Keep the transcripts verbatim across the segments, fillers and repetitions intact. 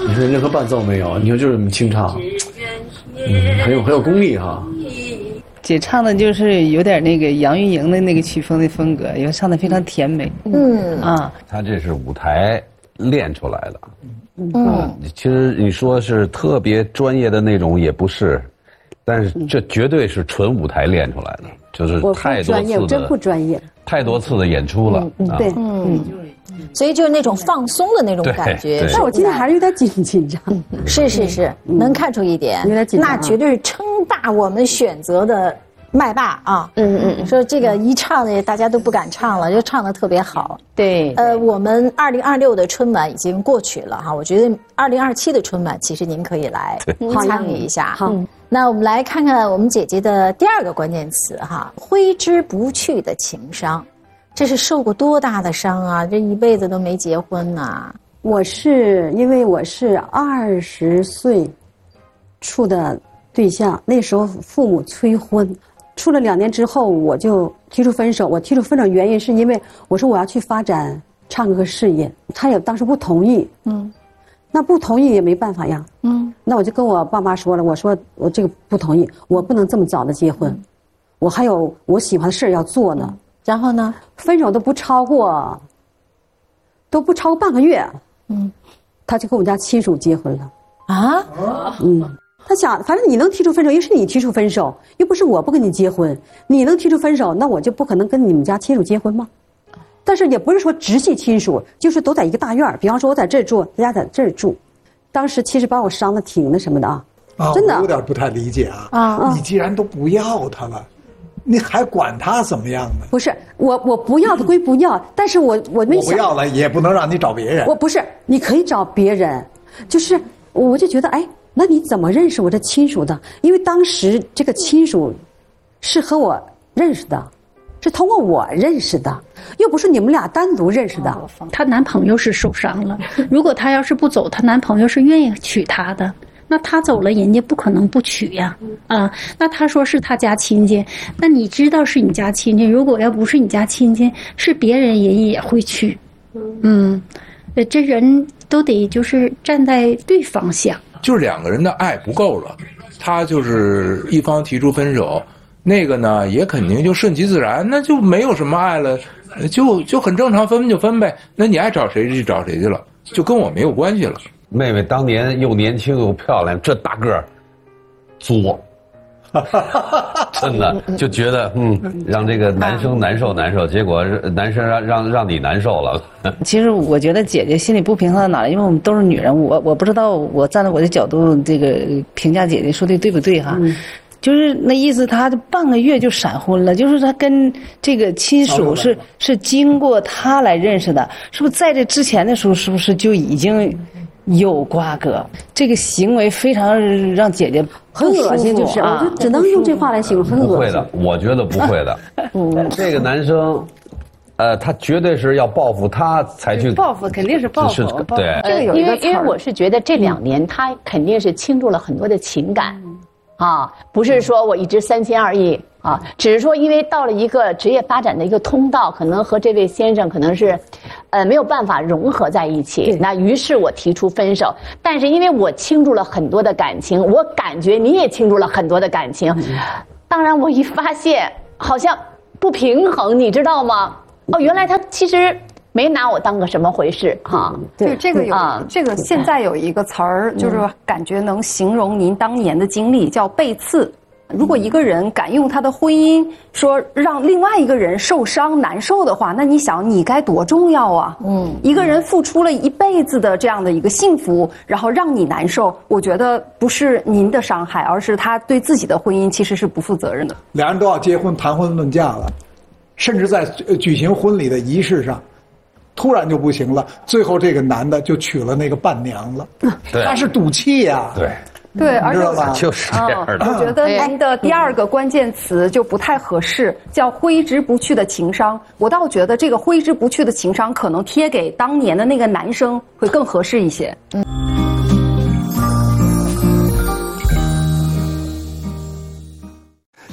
你说任何伴奏没有，你说就这么清唱，嗯，很有很有功力哈。 姐唱的就是有点那个杨钰莹的那个曲风的风格，也唱的非常甜美。嗯啊， 她这是舞台练出来的。嗯、啊，其实你说是特别专业的那种也不是，但是这绝对是纯舞台练出来的，就是太多次的， 我真不专业， 太多次的演出了。 嗯，对，嗯。 所以就是那种放松的那种感觉。 但我今天还是有点紧紧张。 是是是，能看出一点。 有点紧张。 那绝对是称霸我们选择的麦霸啊！嗯嗯，说这个一唱的大家都不敢唱了，就唱得特别好。 对。 呃，我们二零二六的春晚已经过去了哈，我觉得二零二七的春晚其实您可以来参与一下。 好， 那我们来看看我们姐姐的第二个关键词哈，挥之不去的情伤。这是受过多大的伤啊！这一辈子都没结婚呐、啊。 我是因为我是二十岁处的对象，那时候父母催婚，处了两年之后我就提出分手。我提出分手原因是因为我说我要去发展唱歌事业，他也当时不同意。嗯，那不同意也没办法呀。嗯，那我就跟我爸妈说了，我说我这个不同意，我不能这么早的结婚，嗯、我还有我喜欢的事儿要做呢。嗯然后呢？ 分手都不超过，都不超过半个月，嗯，他就跟我们家亲属结婚了。啊？嗯，他想，反正你能提出分手，又是你提出分手，又不是我不跟你结婚，你能提出分手，那我就不可能跟你们家亲属结婚吗？但是也不是说直系亲属，就是都在一个大院，比方说我在这儿住，他家在这儿住，当时其实把我伤得挺那什么的啊， 啊， 真的我有点不太理解啊。啊，你既然都不要他了。你还管他怎么样呢？ 不是我，我不要的归不要，但是我我没想我不要了，也不能让你找别人。 我不是，你可以找别人，就是我就觉得，哎，那你怎么认识我这亲属的？因为当时这个亲属是和我认识的，是通过我认识的，又不是你们俩单独认识的。 她男朋友是受伤了，如果她要是不走，她男朋友是愿意娶她的。那他走了，人家不可能不娶呀，啊！那他说是他家亲戚，那你知道是你家亲戚，如果要不是你家亲戚，是别人人也会娶，嗯，这人都得就是站在对方想， 就是两个人的爱不够了，他就是一方提出分手，那个呢也肯定就顺其自然，那就没有什么爱了，就就很正常，分就分呗，那你爱找谁就找谁去了，就跟我没有关系了。 妹妹当年又年轻又漂亮，这大个儿，作，真的就觉得嗯，让这个男生难受难受，结果男生让让让你难受了。 其实我觉得姐姐心里不平衡在哪儿，因为我们都是女人，我我不知道我站在我的角度这个评价姐姐说的对不对哈。嗯，就是那意思，他半个月就闪婚了，就是他跟这个亲属是是经过他来认识的，是不是在这之前的时候是不是就已经有瓜葛？这个行为非常让姐姐很恶心，就是啊，我就只能用这话来形容，很恶心。 不会的，我觉得不会的。嗯，这个男生，呃，他绝对是要报复他才去报复，肯定是报复。 对， 这个有一个因为因为我是觉得这两年他肯定是倾注了很多的情感。啊，不是说我一直三心二意啊，只是说因为到了一个职业发展的一个通道，可能和这位先生可能是，呃，没有办法融合在一起。那于是我提出分手，但是因为我倾注了很多的感情，我感觉你也倾注了很多的感情，当然我一发现好像不平衡，你知道吗？哦，原来他其实没拿我当个什么回事哈。 对，这个有、啊、这个现在有一个词儿，就是感觉能形容您当年的经历，叫背刺。如果一个人敢用他的婚姻说让另外一个人受伤难受的话，那你想你该多重要啊？嗯，一个人付出了一辈子的这样的一个幸福，然后让你难受，我觉得不是您的伤害，而是他对自己的婚姻其实是不负责任的。 两人都要结婚，谈婚论嫁了，甚至在举行婚礼的仪式上。突然就不行了，最后这个男的就娶了那个伴娘了，他是赌气呀、啊。 对， 对，而且就是这样的。 我觉得您的第二个关键词就不太合适，叫挥之不去的情伤。我倒觉得这个挥之不去的情伤，可能贴给当年的那个男生会更合适一些。嗯。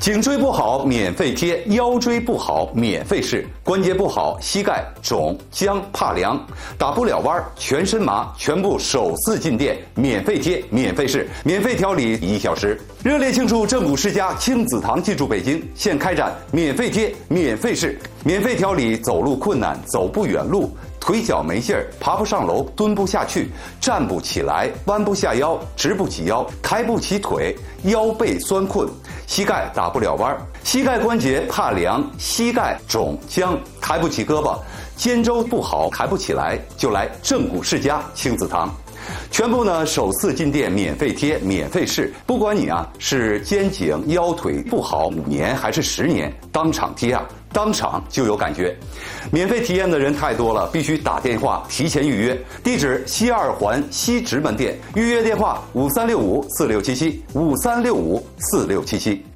颈椎不好免费贴，腰椎不好免费试，关节不好膝盖肿僵怕凉打不了弯全身麻全部首次进店免费贴免费试免费调理一小时。热烈庆祝正骨世家亲子堂进驻北京，现开展免费贴免费试免费调理走路困难走不远路腿脚没劲儿爬不上楼蹲不下去站不起来弯不下腰直不起腰抬不起腿腰背酸困膝盖打不了弯膝盖关节怕凉膝盖肿僵抬不起胳膊肩周不好抬不起来就来正骨世家亲子堂。全部呢首次进店免费贴免费试，不管你啊是肩颈腰腿不好五年还是十年，当场贴啊当场就有感觉。免费体验的人太多了，必须打电话提前预约。地址西二环西直门店，预约电话五三六五四六七七五三六五四六七七。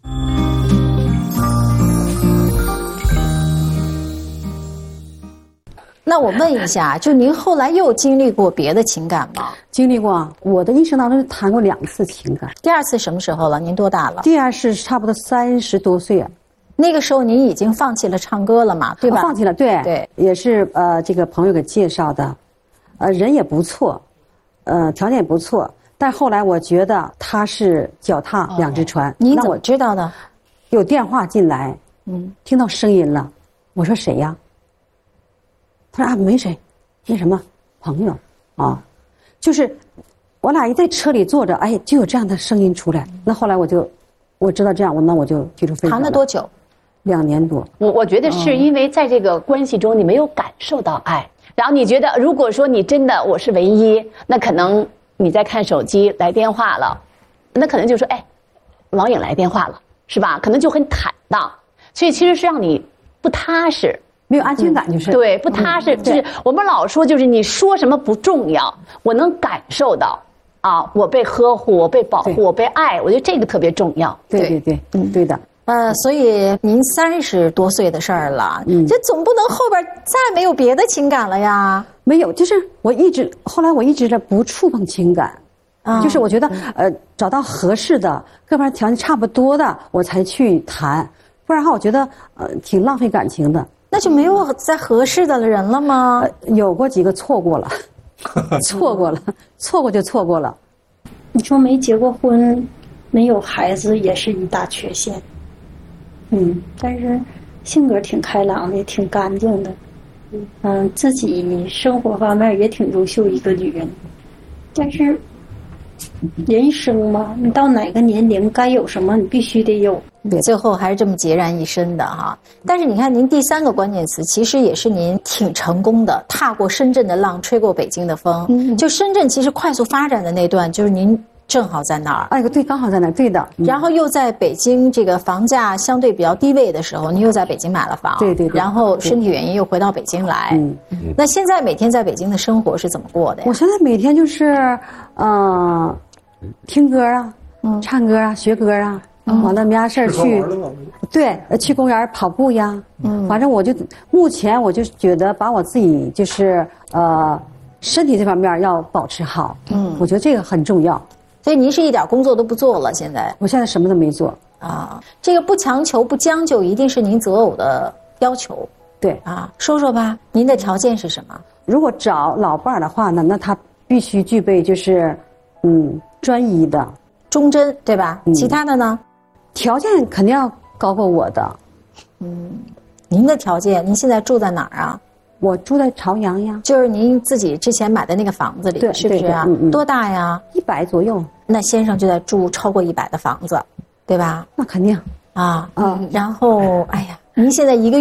那我问一下，就您后来又经历过别的情感吗？ 经历过，我的一生当中谈过两次情感。 第二次什么时候了？您多大了？ 第二次差不多三十多岁啊。 那个时候您已经放弃了唱歌了嘛，对吧？ 哦、放弃了，对对， 也是呃这个朋友给介绍的，呃人也不错，呃条件也不错，但后来我觉得他是脚踏两只船。 哦、您怎么知道的？ 有电话进来，嗯，听到声音了，我说谁呀？他说啊没谁，那什么朋友啊，就是我俩一在车里坐着，哎，就有这样的声音出来。那后来我就我知道这样，我那我就提出分手。 谈了多久？ 两年多。 我我觉得是因为在这个关系中你没有感受到爱，然后你觉得如果说你真的我是唯一，那可能你在看手机来电话了，那可能就说哎，王颖来电话了，是吧？可能就很坦荡，所以其实是让你不踏实。 没有安全感就是、 嗯、对不踏实、嗯、就是我们老说就是你说什么不重要，我能感受到啊，我被呵护我被保护我被爱，我觉得这个特别重要。 对对对，嗯对的。 呃，所以您三十多岁的事儿了，嗯，这总不能后边再没有别的情感了呀？ 没有，就是我一直后来我一直在不触碰情感，啊、就是我觉得呃找到合适的各方面条件差不多的我才去谈，不然的话我觉得呃挺浪费感情的。 那就没有再合适的人了吗？ 呃、有过几个错过了，错过了，错过就错过了。 你说没结过婚，没有孩子也是一大缺陷。嗯，但是性格挺开朗的，也挺干净的。嗯，自己生活方面也挺优秀一个女人。但是人生嘛，你到哪个年龄该有什么，你必须得有。 对，最后还是这么孑然一身的哈。但是你看，您第三个关键词，其实也是您挺成功的，踏过深圳的浪，吹过北京的风。嗯，就深圳其实快速发展的那段，就是您正好在那儿。 哎，对，刚好在那儿，对的。 嗯、然后又在北京这个房价相对比较低位的时候，您又在北京买了房。 对对对。 然后身体原因又回到北京来。嗯。那现在每天在北京的生活是怎么过的呀？ 我现在每天就是，呃，听歌啊，嗯，唱歌啊，学歌啊。嗯、往那没啥事儿去，对，去公园跑步呀。嗯，反正我就目前我就觉得把我自己就是呃身体这方面要保持好。嗯，我觉得这个很重要。 所以您是一点工作都不做了，现在？ 我现在什么都没做啊。这个不强求不将就，一定是您择偶的要求。 对啊，说说吧，您的条件是什么？ 如果找老伴儿的话呢，那他必须具备就是嗯专一的、 忠贞，对吧？嗯、其他的呢？ 条件肯定要高过我的。 嗯，您的条件，您现在住在哪儿啊？ 我住在朝阳呀。 就是您自己之前买的那个房子里， 对， 是不是啊？ 嗯嗯、 多大呀？ 一百左右。 那先生就在住超过一百的房子，对吧？ 那肯定啊。嗯。然后，哎呀，您现在一个月